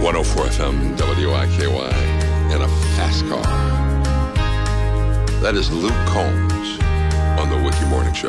104 FM WIKY in a fast car. That is Luke Combs on the Wiki Morning Show.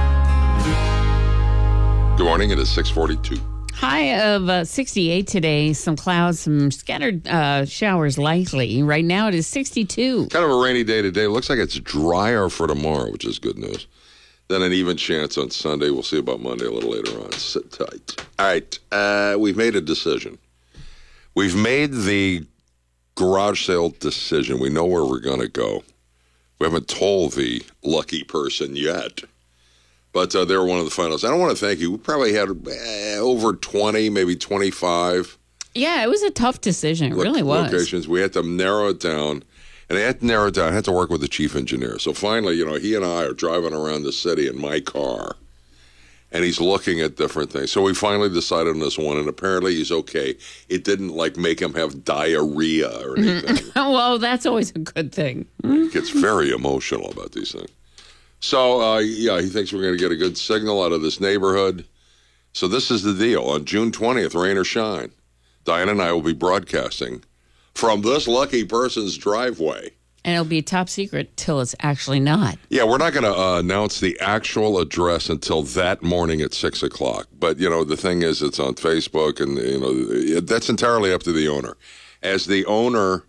Good morning. It is 6:42. High of 68 today. Some clouds, some scattered showers likely. Right now it is 62. Kind of a rainy day today. Looks like it's drier for tomorrow, which is good news. Then an even chance on Sunday. We'll see about Monday a little later on. Sit tight. All right. We've made a decision. We've made the garage sale decision. We know where we're going to go. We haven't told the lucky person yet, but they're one of the finalists. I don't want to thank you. We probably had over 20, maybe 25. Yeah, it was a tough decision. It really was. Locations. We had to narrow it down, and I had to narrow it down. I had to work with the chief engineer. So finally, he and I are driving around the city in my car, and he's looking at different things. So we finally decided on this one, and apparently he's okay. It didn't, make him have diarrhea or anything. Well, that's always a good thing. He gets very emotional about these things. So, he thinks we're going to get a good signal out of this neighborhood. So this is the deal. On June 20th, rain or shine, Diane and I will be broadcasting from this lucky person's driveway. And it'll be top secret till it's actually not. Yeah, we're not going to announce the actual address until that morning at 6 o'clock. But, the thing is, it's on Facebook, and, that's entirely up to the owner. As the owner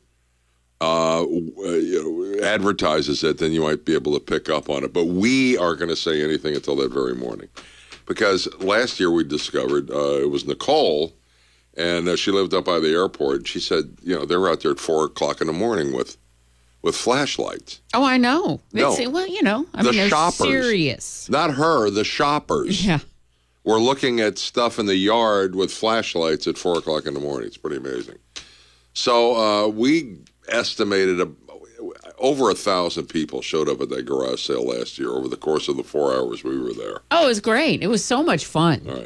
advertises it, then you might be able to pick up on it. But we aren't going to say anything until that very morning. Because last year we discovered it was Nicole, and she lived up by the airport. She said, they were out there at 4 o'clock in the morning with flashlights. Oh, I know. No. They're shoppers, serious. Not her, the shoppers. Yeah. We're looking at stuff in the yard with flashlights at 4 o'clock in the morning. It's pretty amazing. So we estimated over 1,000 people showed up at that garage sale last year over the course of the 4 hours we were there. Oh, it was great. It was so much fun. All right.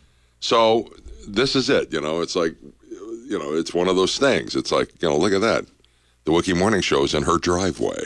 So this is it. It's like, it's one of those things. It's like, look at that. The Wiki Morning Show is in her driveway.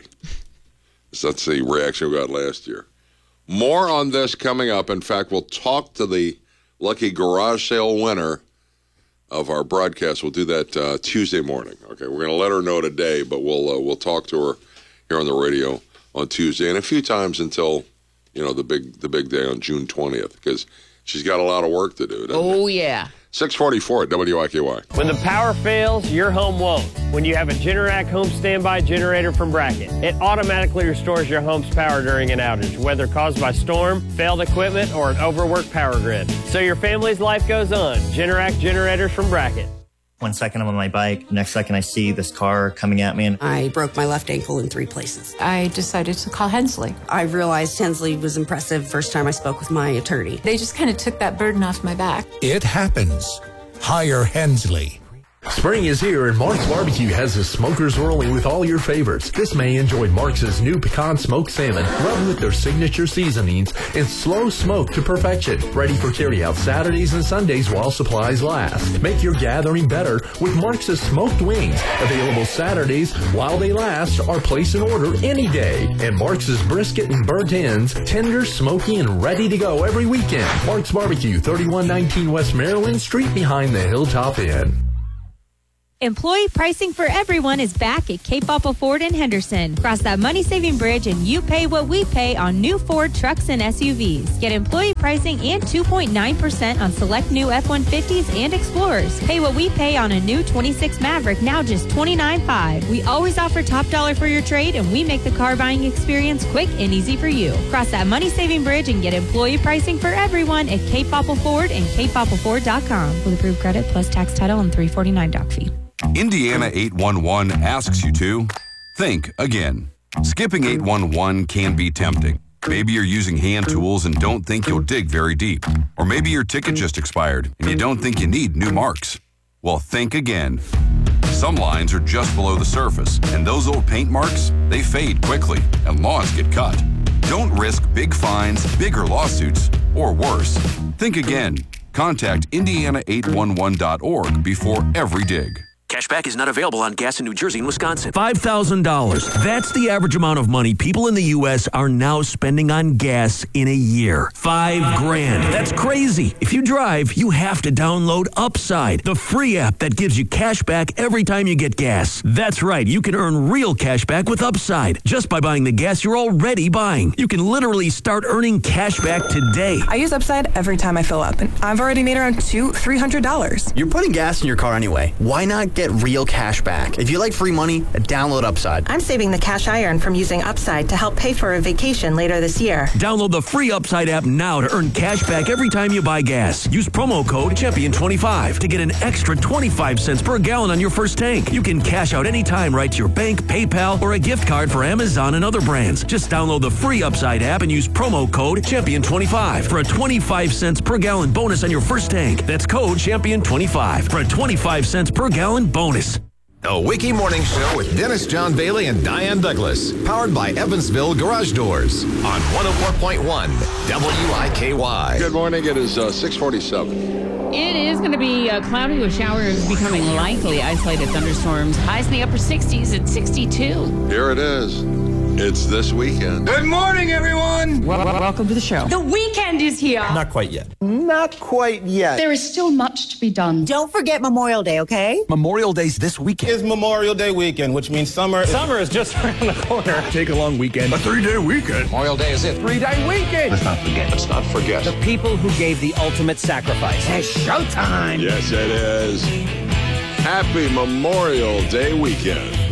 So that's the reaction we got last year. More on this coming up. In fact, we'll talk to the lucky garage sale winner of our broadcast. We'll do that Tuesday morning. Okay, we're going to let her know today, but we'll talk to her here on the radio on Tuesday and a few times until the big day on June 20th, because she's got a lot of work to do. Oh yeah. 6:44 at WIKY. When the power fails, your home won't. When you have a Generac home standby generator from Bracket, it automatically restores your home's power during an outage, whether caused by storm, failed equipment, or an overworked power grid. So your family's life goes on. Generac generators from Bracket. 1 second I'm on my bike, next second I see this car coming at me. And I broke my left ankle in 3 places. I decided to call Hensley. I realized Hensley was impressive first time I spoke with my attorney. They just kind of took that burden off my back. It happens. Hire Hensley. Spring is here and Mark's Barbecue has the smokers rolling with all your favorites. This May, enjoy Mark's new pecan smoked salmon, rubbed with their signature seasonings and slow smoke to perfection. Ready for carry-out Saturdays and Sundays while supplies last. Make your gathering better with Mark's smoked wings. Available Saturdays while they last, or place an order any day. And Mark's brisket and burnt ends, tender, smoky, and ready to go every weekend. Mark's Barbecue, 3119 West Maryland Street behind the Hilltop Inn. Employee pricing for everyone is back at Cape Apple Ford in Henderson. Cross that money-saving bridge and you pay what we pay on new Ford trucks and SUVs. Get employee pricing and 2.9% on select new F-150s and Explorers. Pay what we pay on a new 26 Maverick, now just $29,500. We always offer top dollar for your trade, and we make the car buying experience quick and easy for you. Cross that money-saving bridge and get employee pricing for everyone at Cape Apple Ford and CapeAppleFord.com. With approved credit plus tax title and $349 doc fee. Indiana 811 asks you to think again. Skipping 811 can be tempting. Maybe you're using hand tools and don't think you'll dig very deep. Or maybe your ticket just expired and you don't think you need new marks. Well, think again. Some lines are just below the surface, and those old paint marks, they fade quickly and lawns get cut. Don't risk big fines, bigger lawsuits, or worse. Think again. Contact Indiana811.org before every dig. Cashback is not available on gas in New Jersey and Wisconsin. $5,000. That's the average amount of money people in the U.S. are now spending on gas in a year. $5,000. That's crazy. If you drive, you have to download Upside, the free app that gives you cash back every time you get gas. That's right. You can earn real cash back with Upside just by buying the gas you're already buying. You can literally start earning cash back today. I use Upside every time I fill up, and I've already made around $300. You're putting gas in your car anyway. Why not get real cash back? If you like free money, download Upside. I'm saving the cash I earn from using Upside to help pay for a vacation later this year. Download the free Upside app now to earn cash back every time you buy gas. Use promo code Champion25 to get an extra 25 cents per gallon on your first tank. You can cash out anytime right to your bank, PayPal, or a gift card for Amazon and other brands. Just download the free Upside app and use promo code Champion25 for a 25 cents per gallon bonus on your first tank. That's code Champion25 for a 25 cents per gallon bonus. The Wiki Morning Show with Dennis John Bailey and Diane Douglas. Powered by Evansville Garage Doors on 104.1 WIKY. Good morning. It is 6:47. It is going to be cloudy with showers becoming likely. Isolated thunderstorms. Highs in the upper 60s at 62. Here it is. It's this weekend. Good morning, everyone. Welcome to the show. The weekend is here. Not quite yet. Not quite yet. There is still much to be done. Don't forget Memorial Day, okay? Memorial Day's this weekend. It's Memorial Day weekend, which means summer is just around the corner. Take a long weekend. A 3-day weekend. Memorial Day is it. 3-day weekend. Let's not forget. The people who gave the ultimate sacrifice. It's showtime. Yes, it is. Happy Memorial Day weekend.